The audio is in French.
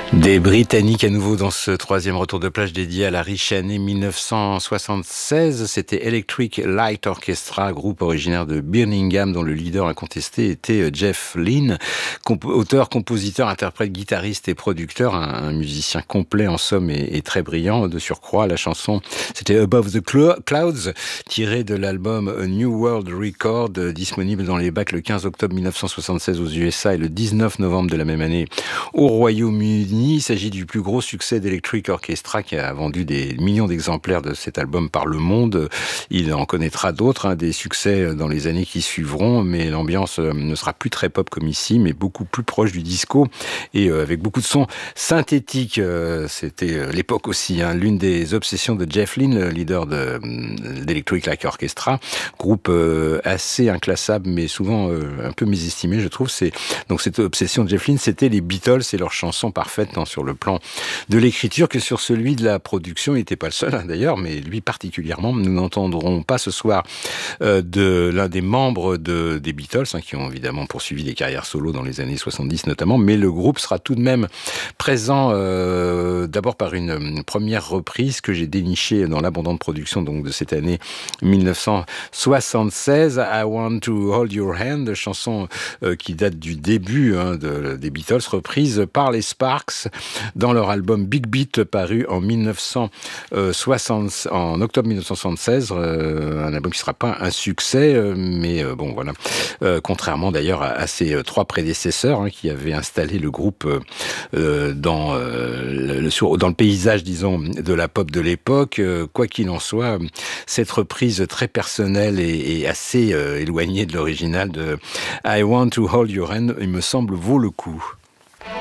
Des Britanniques à nouveau dans ce troisième retour de plage dédié à la riche année 1976. C'était Electric Light Orchestra, groupe originaire de Birmingham dont le leader incontesté était Jeff Lynne, auteur, compositeur, interprète, guitariste et producteur, un musicien complet en somme et très brillant. De surcroît, la chanson c'était Above the Clouds, tirée de l'album A New World Record, disponible dans les bacs le 15 octobre 1976 aux USA et le 19 novembre de la même année au Royaume-Uni. Il s'agit du plus gros succès d'Electric Orchestra qui a vendu des millions d'exemplaires de cet album par le monde. Il en connaîtra d'autres, des succès dans les années qui suivront, mais l'ambiance ne sera plus très pop comme ici, mais beaucoup plus proche du disco et avec beaucoup de sons synthétiques. C'était l'époque aussi, l'une des obsessions de Jeff Lynne, le leader d'Electric Light Orchestra, groupe assez inclassable mais souvent un peu mésestimé, je trouve. Donc cette obsession de Jeff Lynne, c'était les Beatles et leurs chansons parfaites, tant sur le plan de l'écriture que sur celui de la production. Il n'était pas le seul d'ailleurs, mais lui particulièrement. Nous n'entendrons pas ce soir de l'un des membres des Beatles, qui ont évidemment poursuivi des carrières solo dans les années 70 notamment, mais le groupe sera tout de même présent d'abord par une première reprise que j'ai dénichée dans l'abondante production donc, de cette année 1976, I Want to Hold Your Hand, chanson qui date du début des Beatles, reprise par les Sparks dans leur album Big Beat paru en octobre 1976, un album qui ne sera pas un succès, mais bon voilà, contrairement d'ailleurs à ses trois prédécesseurs qui avaient installé le groupe dans le paysage, disons, de la pop de l'époque. Quoi qu'il en soit, cette reprise très personnelle et assez éloignée de l'original de I Want to Hold Your Hand, il me semble, vaut le coup.